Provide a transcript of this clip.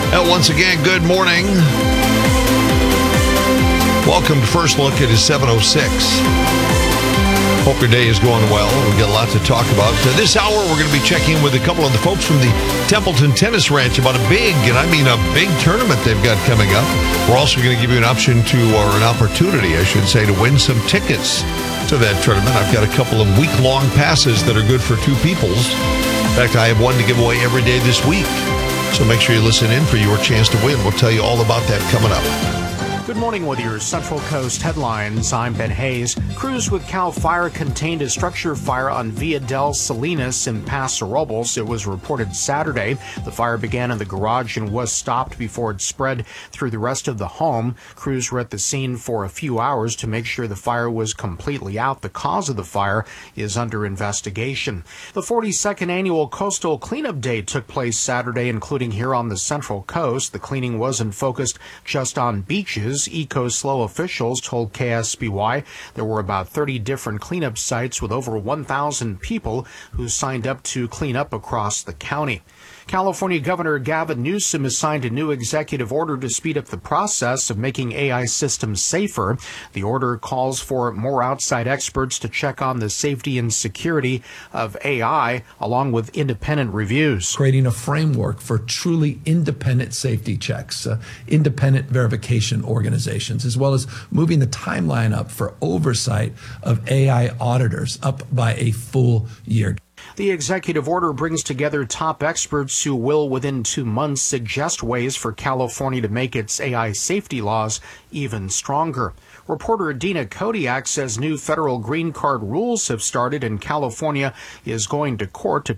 Once again, good morning. Welcome to First Look. It is 7:06. Hope your day is going well. We've got a lot to talk about. This hour, we're going to be checking with a couple of the folks from the Templeton Tennis Ranch about a big tournament they've got coming up. We're also going to give you an opportunity, to win some tickets to that tournament. I've got a couple of week-long passes that are good for two peoples. In fact, I have one to give away every day this week. So make sure you listen in for your chance to win. We'll tell you all about that coming up. Good morning with your Central Coast headlines. I'm Ben Hayes. Crews with CAL FIRE contained a structure fire on Via del Salinas in Paso Robles. It was reported Saturday. The fire began in the garage and was stopped before it spread through the rest of the home. Crews were at the scene for a few hours to make sure the fire was completely out. The cause of the fire is under investigation. The 42nd annual Coastal Cleanup Day took place Saturday, including here on the Central Coast. The cleaning wasn't focused just on beaches. EcoSlow officials told KSBY there were about 30 different cleanup sites with over 1,000 people who signed up to clean up across the county. California Governor Gavin Newsom has signed a new executive order to speed up the process of making AI systems safer. The order calls for more outside experts to check on the safety and security of AI, along with independent reviews. Creating a framework for truly independent safety checks, independent verification organizations, as well as moving the timeline up for oversight of AI auditors up by a full year. The executive order brings together top experts who will, within 2 months, suggest ways for California to make its AI safety laws even stronger. Reporter Dina Kodiak says new federal green card rules have started, and California is going to court to